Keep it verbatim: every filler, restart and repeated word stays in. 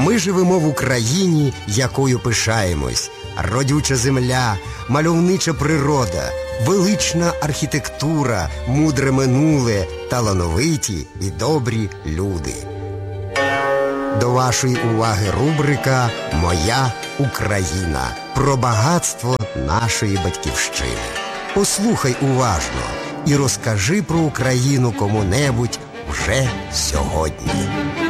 Ми живемо в Україні, якою пишаємось. Родюча земля, мальовнича природа, велична архітектура, мудре минуле, талановиті і добрі люди. До вашої уваги рубрика «Моя Україна» про багатство нашої батьківщини. Послухай уважно і розкажи про Україну кому-небудь вже сьогодні.